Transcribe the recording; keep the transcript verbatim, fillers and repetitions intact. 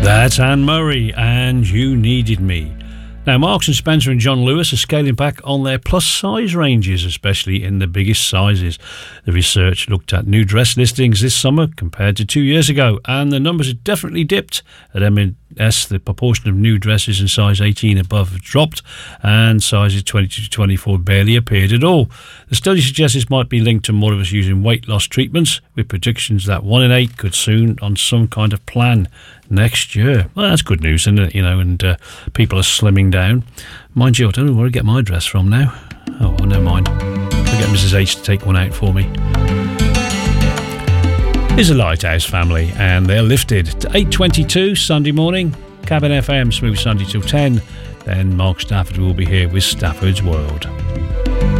That's Anne Murray, and You Needed Me. Now, Marks and Spencer and John Lewis are scaling back on their plus-size ranges, especially in the biggest sizes. The research looked at new dress listings this summer compared to two years ago, and the numbers have definitely dipped. At M and S, the proportion of new dresses in size eighteen above have dropped, and sizes twenty-two to twenty-four barely appeared at all. The study suggests this might be linked to more of us using weight loss treatments, with predictions that one in eight could soon on some kind of plan next year. Well, that's good news, isn't it? You know, and uh, people are slimming down. Mind you, I don't know where to get my dress from now. Oh, well, never mind. I'll get Missus H to take one out for me. Here's the Lighthouse Family, and they're lifted to eight twenty-two Sunday morning. Cabin F M, Smooth Sunday till ten. Then Mark Stafford will be here with Stafford's World.